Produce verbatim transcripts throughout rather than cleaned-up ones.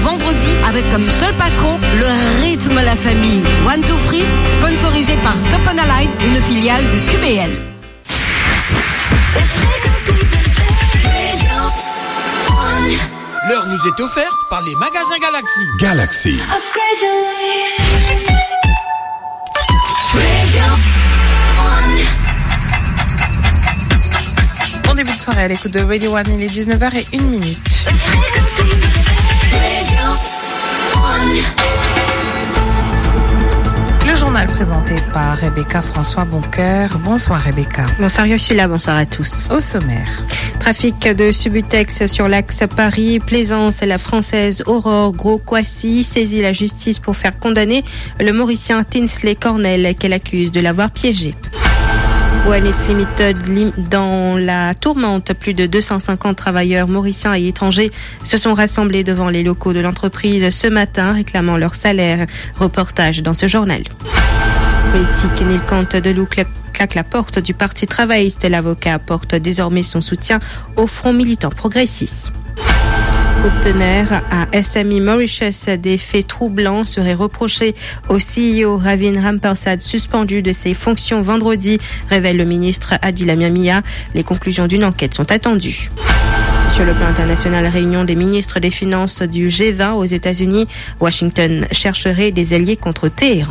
vendredi avec comme seul patron le rythme la famille. One Two Free, sponsorisé par Sopanalite, une filiale de Q B L. L'heure nous est offerte par les magasins Galaxy. Galaxy. Bon début de soirée à l'écoute de Radio One, il est dix-neuf heures et une minute. Le journal présenté par Rebecca François Boncoeur. Bonsoir Rebecca. Bonsoir Yoshila, bonsoir à tous. Au sommaire. Trafic de Subutex sur l'axe Paris-Plaisance. La Française Aurore Gros-Coissy saisit la justice pour faire condamner le Mauricien Tinsley Cornell qu'elle accuse de l'avoir piégé. One It's Limited dans la tourmente, plus de deux cent cinquante travailleurs mauriciens et étrangers se sont rassemblés devant les locaux de l'entreprise ce matin, réclamant leur salaire. Reportage dans ce journal. Politique, Neil Kant de Loup claque la porte du Parti travailliste. L'avocat apporte désormais son soutien au Front militant progressiste. Conteneur à S M E Mauritius, des faits troublants seraient reprochés au C E O Ravin Rampersad, suspendu de ses fonctions vendredi, révèle le ministre Adil Amiamia. Les conclusions d'une enquête sont attendues. Sur le plan international, réunion des ministres des Finances du G vingt aux États-Unis. Washington chercherait des alliés contre Téhéran.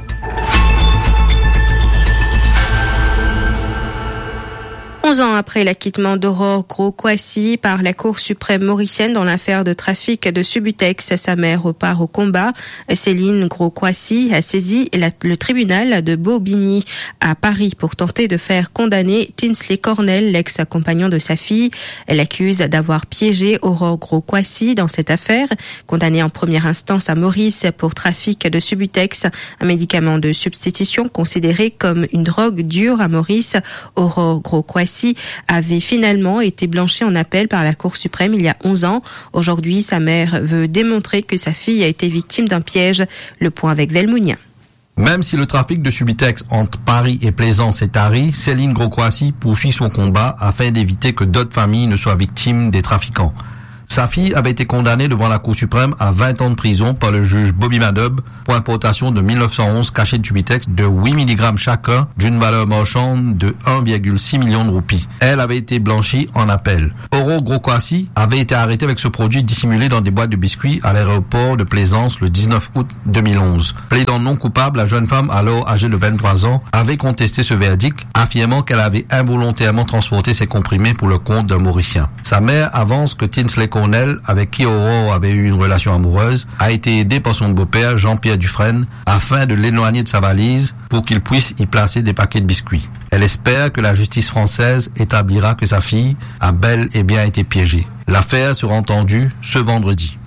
onze ans après l'acquittement d'Aurore Gros-Coissy par la Cour suprême mauricienne dans l'affaire de trafic de Subutex, sa mère repart au combat. Céline Gros-Coissy a saisi la, le tribunal de Bobigny à Paris pour tenter de faire condamner Tinsley Cornell, l'ex-compagnon de sa fille. Elle accuse d'avoir piégé Aurore Gros-Coissy dans cette affaire. Condamnée en première instance à Maurice pour trafic de Subutex, un médicament de substitution considéré comme une drogue dure à Maurice, Aurore Gros-Coissy avait finalement été blanchie en appel par la Cour suprême il y a onze ans. Aujourd'hui, sa mère veut démontrer que sa fille a été victime d'un piège. Le point avec Velmounia. Même si le trafic de Subutex entre Paris et Plaisance est tari, Céline Gros-Coissy poursuit son combat afin d'éviter que d'autres familles ne soient victimes des trafiquants. Sa fille avait été condamnée devant la Cour suprême à vingt ans de prison par le juge Bobby Madob pour importation de mille neuf cent onze cachets de Subutex de huit milligrammes chacun d'une valeur marchande de un virgule six million de roupies. Elle avait été blanchie en appel. Aurore Gros-Coissy avait été arrêtée avec ce produit dissimulé dans des boîtes de biscuits à l'aéroport de Plaisance le dix-neuf août deux mille onze. Plaidant non coupable, la jeune femme, alors âgée de vingt-trois ans, avait contesté ce verdict, affirmant qu'elle avait involontairement transporté ses comprimés pour le compte d'un Mauricien. Sa mère avance que Tinsley Cornell, avec qui Aurore avait eu une relation amoureuse, a été aidé par son beau-père Jean-Pierre Dufresne afin de l'éloigner de sa valise pour qu'il puisse y placer des paquets de biscuits. Elle espère que la justice française établira que sa fille a bel et bien été piégée. L'affaire sera entendue ce vendredi.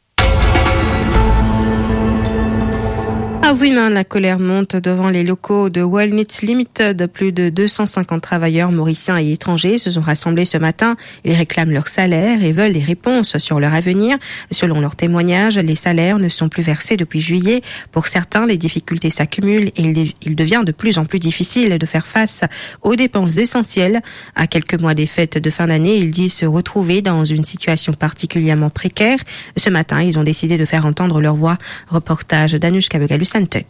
À Ouimen, la colère monte devant les locaux de Walnuts Limited. Plus de deux cent cinquante travailleurs mauriciens et étrangers se sont rassemblés ce matin. Ils réclament leur salaire et veulent des réponses sur leur avenir. Selon leurs témoignages, les salaires ne sont plus versés depuis juillet. Pour certains, les difficultés s'accumulent et il devient de plus en plus difficile de faire face aux dépenses essentielles. À quelques mois des fêtes de fin d'année, ils disent se retrouver dans une situation particulièrement précaire. Ce matin, ils ont décidé de faire entendre leur voix. Reportage d'Anushka Begalus.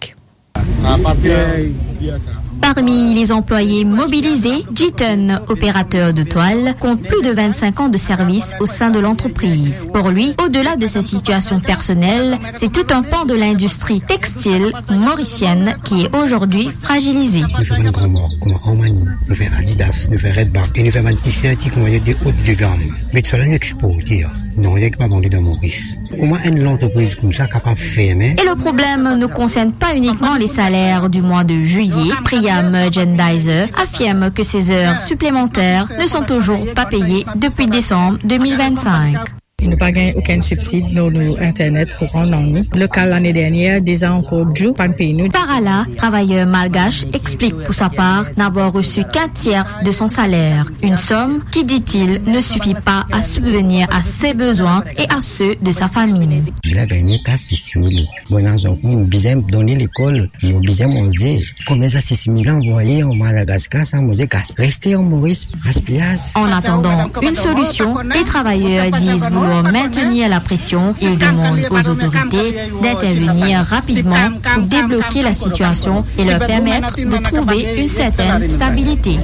Parmi les employés mobilisés, Jiton, opérateur de toile, compte plus de vingt-cinq ans de service au sein de l'entreprise. Pour lui, au-delà de sa situation personnelle, c'est tout un pan de l'industrie textile mauricienne qui est aujourd'hui fragilisé. Nous faisons un grand mort, comme Armani, nous faisons Adidas, nous faisons Redback, et nous faisons un t-shirt qui est de haute de gamme. Mais ça, on exporte. Non, il n'y a pas vendu dans Maurice. Comment une entreprise comme ça capable de fermer? Et le problème ne concerne pas uniquement les salaires du mois de juillet. Priam Merchandiser affirme que ces heures supplémentaires ne sont toujours pas payées depuis décembre deux mille vingt-cinq. Ils n'ont pas gagné aucun subside dans nos Internet courant dans nous. Le cas l'année dernière, déjà encore dû, pas de payer nous. Par là, travailleur malgache explique pour sa part n'avoir reçu qu'un tiers de son salaire. Une somme qui, dit-il, ne suffit pas à subvenir à ses besoins et à ceux de sa famille. Je l'avais mis qu'à six mille. Bon, nous avons besoin de donner l'école. Nous avons besoin de manger. Combien ça six mille envoyés en Madagascar, ça manger qu'à se prester en Maurice, gaspillage. En attendant une solution, les travailleurs disent vouloir leur maintenir la pression. Il demande aux autorités d'intervenir rapidement pour débloquer la situation et leur permettre de trouver une certaine stabilité.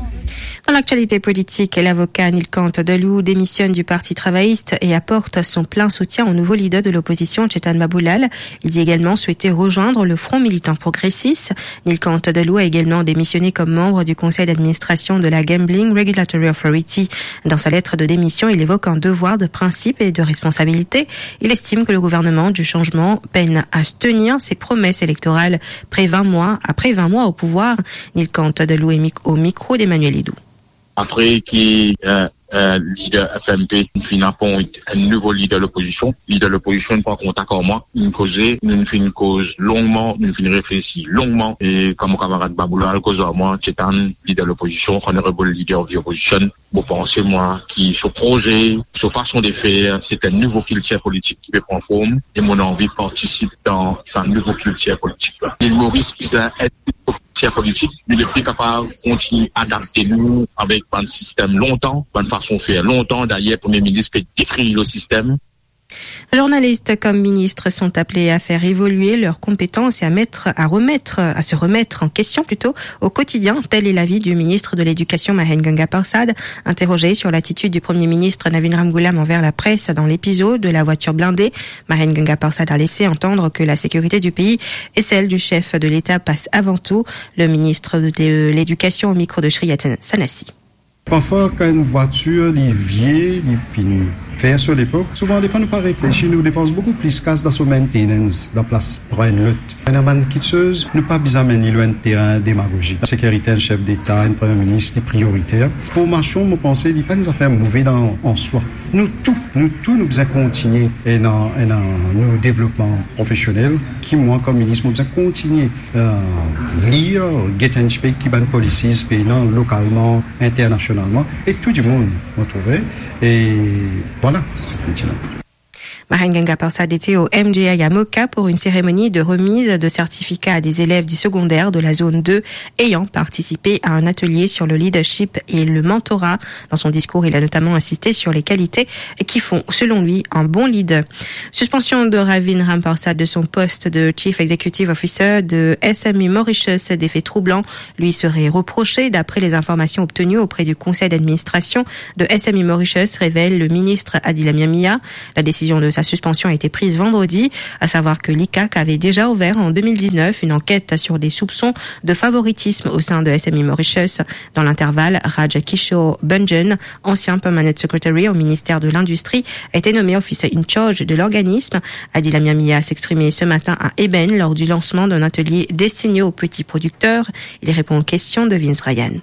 Dans l'actualité politique, l'avocat Nilkant Delou démissionne du Parti travailliste et apporte son plein soutien au nouveau leader de l'opposition, Chetan Baboulal. Il dit également souhaiter rejoindre le Front militant progressiste. Nilkant Delou a également démissionné comme membre du conseil d'administration de la Gambling Regulatory Authority. Dans sa lettre de démission, il évoque un devoir de principe et de responsabilité. Il estime que le gouvernement du changement peine à tenir ses promesses électorales après vingt mois, après vingt mois au pouvoir. Nilkant Delou est au micro d'Emmanuel Hidou. Après qui euh, euh, leader F M P, nous finissons appoint un nouveau leader de l'opposition. Leader de l'opposition ne prend contact avec moi. Nous causons, nous finissons une cause longuement, nous finissons réfléchir longuement. Et comme mon camarade Baboulal, cause à moi, c'est un leader de l'opposition, honorable leader de l'opposition. Vous pensez, moi, qui, ce projet, ce façon de faire, c'est un nouveau culture politique qui peut prendre forme. Et mon envie participe dans ce nouveau culture politique. L'île Maurice, qui ça est politique, nous ne sommes pas capables de continuer à adapter nous avec un système longtemps, une façon de faire longtemps. D'ailleurs, le Premier ministre peut décrire le système. Journalistes comme ministres sont appelés à faire évoluer leurs compétences et à mettre, à remettre, à se remettre en question plutôt au quotidien. Tel est l'avis du ministre de l'Éducation Mahen Ganga-Parsad, interrogé sur l'attitude du Premier ministre Navin Ramgoolam envers la presse dans l'épisode de la voiture blindée. Mahen Ganga-Parsad a laissé entendre que la sécurité du pays et celle du chef de l'État passe avant tout. Le ministre de l'Éducation au micro de Shriyatan Sanassi. Parfois, quand une voiture est vieille, puis faire sur l'époque, souvent, des fois, nous ne pas réfléchir, nous dépensons beaucoup plus casse dans son maintenance, dans place pour une lutte. Une bande quitteuse, nous pas besoin de mener loin terrain démagogique. La sécurité, un chef d'État, un premier ministre, est prioritaire. Pour Machon, je pense qu'il n'y a pas des affaires mauvaises dans, en soi. Nous, tout, nous, tout, nous devons continuer et dans, et dans nos développements professionnels, qui, moi, comme ministre, nous devons continuer à lire, get and speak, qui ban policies, payant localement, internationalement, et tout du monde, on trouve. Et voilà, c'est continue. Mahen Ganga-Parsad était au M J I à Moka pour une cérémonie de remise de certificats à des élèves du secondaire de la zone deux ayant participé à un atelier sur le leadership et le mentorat. Dans son discours, il a notamment insisté sur les qualités qui font, selon lui, un bon leader. Suspension de Ravin Ramparsad de son poste de Chief Executive Officer de S M U Mauritius. Des faits troublants lui seraient reprochés d'après les informations obtenues auprès du conseil d'administration de S M U Mauritius, révèle le ministre Adil Amiamia. La décision de sa suspension a été prise vendredi, à savoir que l'I C A C avait déjà ouvert en deux mille dix-neuf une enquête sur des soupçons de favoritisme au sein de S M U Mauritius. Dans l'intervalle, Raj Kishore Bunjan, ancien Permanent Secretary au ministère de l'Industrie, a été nommé officer in charge de l'organisme. Adil Amiamia s'exprimait ce matin à Eben lors du lancement d'un atelier destiné aux petits producteurs. Il répond aux questions de Vince Bryan.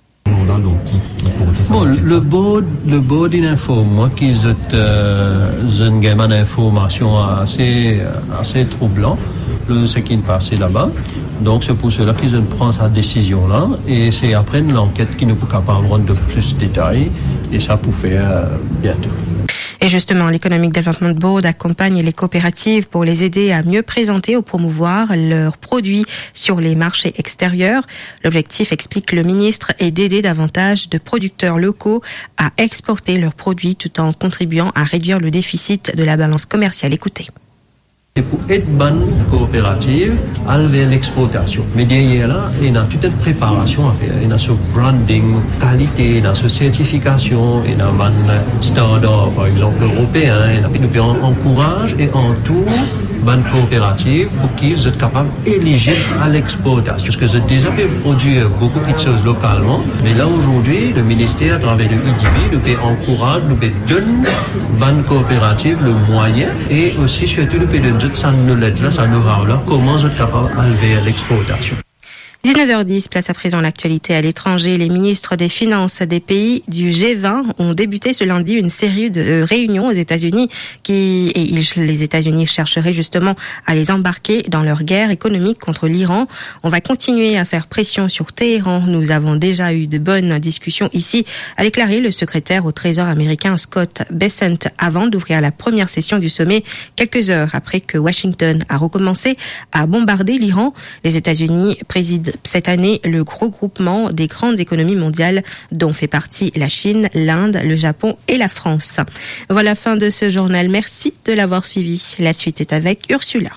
Bon, le board, le board il informe moi qu'ils ont euh, une gamme d'informations assez, assez troublant, le ce qui est passé là-bas. Donc c'est pour cela qu'ils ont pris cette décision là, et c'est après l'enquête qui nous peut parler de plus de détails, et ça pour faire euh, bientôt. Et justement, l'Economic Development Board accompagne les coopératives pour les aider à mieux présenter ou promouvoir leurs produits sur les marchés extérieurs. L'objectif, explique le ministre, est d'aider davantage de producteurs locaux à exporter leurs produits tout en contribuant à réduire le déficit de la balance commerciale. Écoutez. C'est pour être bonne coopérative à vers l'exportation. Mais derrière là, il y a toute une préparation à faire. Il y a ce branding, qualité, il y a ce certification, il y a un standard, par exemple, européen. Nous encourage et entoure bonne coopérative pour qu'ils soient capables d'éligibles à l'exportation. Parce que c'est déjà fait produire beaucoup de choses localement. Mais là, aujourd'hui, le ministère, à travers le I D B, nous peut encourager, nous peut donner bonne coopérative le moyen, et aussi, surtout, nous peut donner ça nous l'aide là, ça nous rend là, comment vous êtes capable d'élever l'exportation. dix-neuf heures dix, place à présent l'actualité à l'étranger. Les ministres des Finances des pays du G vingt ont débuté ce lundi une série de réunions aux États-Unis qui, et ils, les États-Unis chercheraient justement à les embarquer dans leur guerre économique contre l'Iran. On va continuer à faire pression sur Téhéran. Nous avons déjà eu de bonnes discussions ici, a déclaré le secrétaire au Trésor américain Scott Bessent avant d'ouvrir la première session du sommet, quelques heures après que Washington a recommencé à bombarder l'Iran. Les États-Unis président cette année le regroupement des grandes économies mondiales dont fait partie la Chine, l'Inde, le Japon et la France. Voilà la fin de ce journal. Merci de l'avoir suivi. La suite est avec Ursula.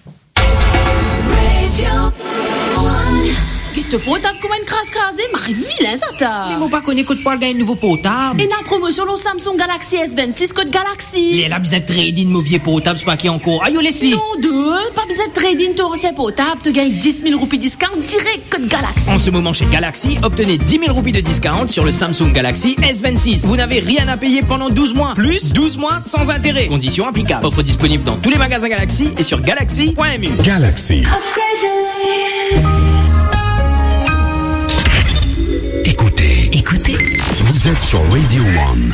Te potable comme une crasse crasée, ma vilain ça t'a. Mais mon pas connaît code pour gagner un nouveau potable. Et la promotion le Samsung Galaxy S vingt-six code Galaxy. Les la bizarre trading mon vieux potable, c'est pas qui encore. Aïe, laisse-lui. Non, deux, pas bizarre trading ton ancien potable, te gagne dix mille roupies discount direct code Galaxy. En ce moment chez Galaxy, obtenez dix mille roupies de discount sur le Samsung Galaxy S vingt-six. Vous n'avez rien à payer pendant douze mois. Plus douze mois sans intérêt. Conditions applicables. Offre disponible dans tous les magasins Galaxy et sur galaxy point m u. Galaxy. Écoutez, écoutez, vous êtes sur Radio One.